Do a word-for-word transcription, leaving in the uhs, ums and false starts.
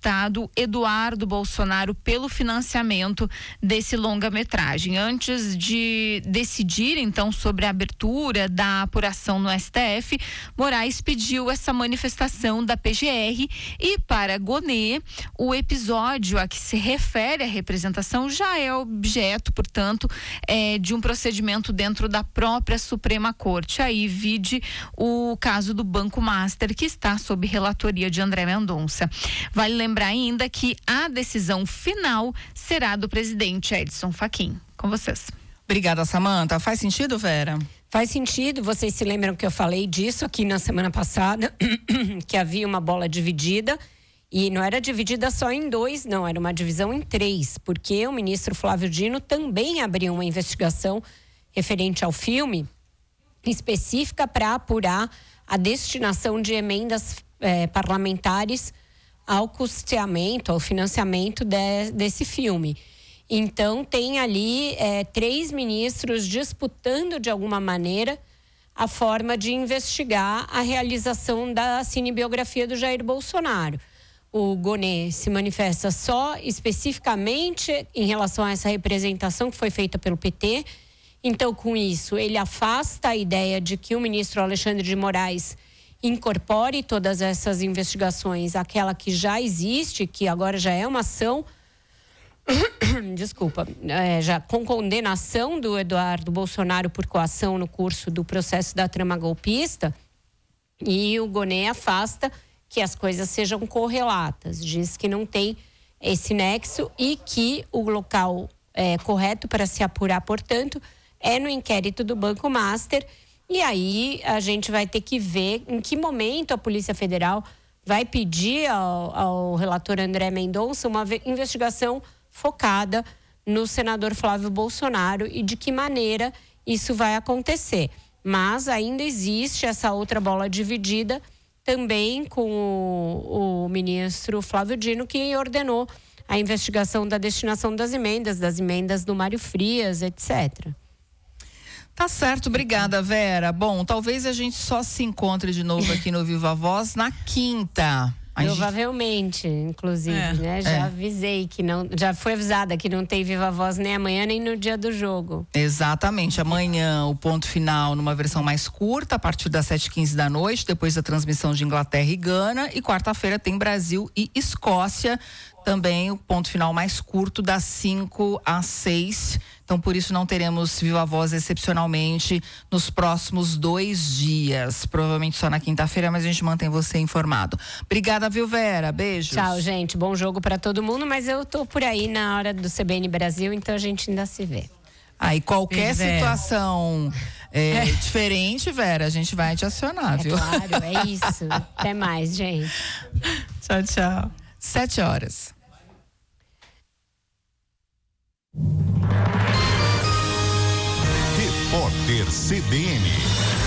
deputado Eduardo Bolsonaro pelo financiamento desse longa-metragem. Antes de decidir, então, sobre a abertura da apuração no S T F, Moraes pediu essa manifestação da P G R e, para Gonê, o episódio a que se refere à representação já é objeto, portanto, é, de um procedimento dentro da própria Suprema Corte. Aí vide o caso do Banco Master, que está sob relatoria de André Mendonça. Vale lembrar ainda que a decisão final será do presidente Edson Fachin. Com vocês. Obrigada, Samanta. Faz sentido, Vera? Faz sentido. Vocês se lembram que eu falei disso aqui na semana passada, que havia uma bola dividida, e não era dividida só em dois, não, era uma divisão em três, porque o ministro Flávio Dino também abriu uma investigação referente ao filme, específica para apurar a destinação de emendas eh, parlamentares ao custeamento, ao financiamento de, desse filme. Então, tem ali eh, três ministros disputando, de alguma maneira, a forma de investigar a realização da cinebiografia do Jair Bolsonaro. O Gonê se manifesta só especificamente em relação a essa representação que foi feita pelo P T. Então, com isso, ele afasta a ideia de que o ministro Alexandre de Moraes incorpore todas essas investigações àquela que já existe, que agora já é uma ação, desculpa, é, já com condenação do Eduardo Bolsonaro por coação no curso do processo da trama golpista, e o Gonê afasta que as coisas sejam correlatas, diz que não tem esse nexo e que o local é, correto para se apurar, portanto, é no inquérito do Banco Master. E aí a gente vai ter que ver em que momento a Polícia Federal vai pedir ao, ao relator André Mendonça uma investigação focada no senador Flávio Bolsonaro e de que maneira isso vai acontecer. Mas ainda existe essa outra bola dividida também com o, o ministro Flávio Dino, que ordenou a investigação da destinação das emendas, das emendas do Mário Frias, etcétera. Tá certo, obrigada, Vera. Bom, talvez a gente só se encontre de novo aqui no Viva Voz na quinta. A Provavelmente, gente... inclusive, é, né? Já é. avisei que não, já foi avisada que não tem Viva Voz nem amanhã nem no dia do jogo. Exatamente, amanhã o ponto final numa versão mais curta, a partir das sete e quinze da noite, depois da transmissão de Inglaterra e Gana, e quarta-feira tem Brasil e Escócia, também o ponto final mais curto das cinco às seis. Então, por isso não teremos Viva Voz excepcionalmente nos próximos dois dias. Provavelmente só na quinta-feira, mas a gente mantém você informado. Obrigada, viu, Vera? Beijos. Tchau, gente. Bom jogo para todo mundo, mas eu tô por aí na hora do C B N Brasil, então a gente ainda se vê. Aí, qualquer Beijo, situação é, é. diferente, Vera, a gente vai te acionar, é viu? Claro, é isso. Até mais, gente. Tchau, tchau. Sete horas. Repórter C B N.